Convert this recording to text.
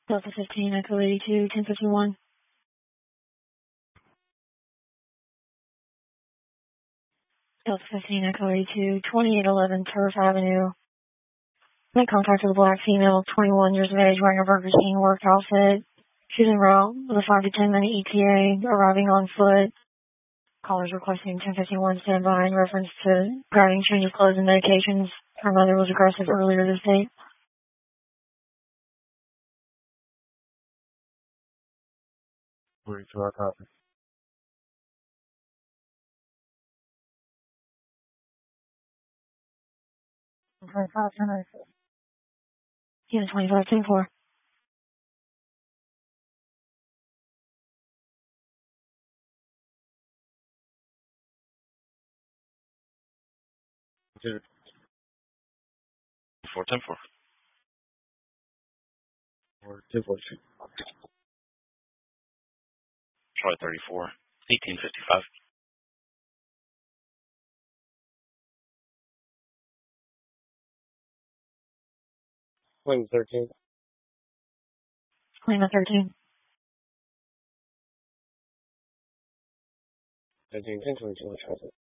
Delta 15, Echo 82, 1051. Delta 15, Echo 82, 2811 Turf Avenue. Make contact with a black female, 21 years of age, wearing a Burger King work outfit. She's en route with a 5 to 10 minute ETA, arriving on foot. Callers requesting 1051 standby in reference to driving, change of clothes, and medications. Her mother was aggressive earlier this date. 42 hour copy. 25, 10 Yeah, 25, 10 4. Consider 410-4. or 1042. Charlie 34, 1855. Claim 13. Claim 13. 13, 1022 on traffic.